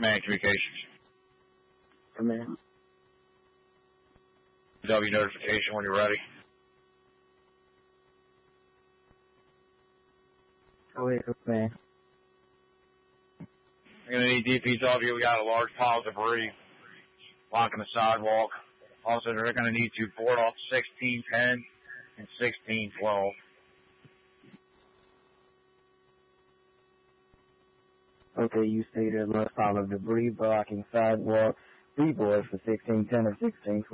Command communications. Command. W notification when you're ready. Go ahead, command. We're going to need DPW. We got a large pile of debris blocking the sidewalk. Also, they're going to need to board off 1610 and 1612. Okay, you say there's a large pile of debris blocking sidewalk. Board for 1610 and 1612.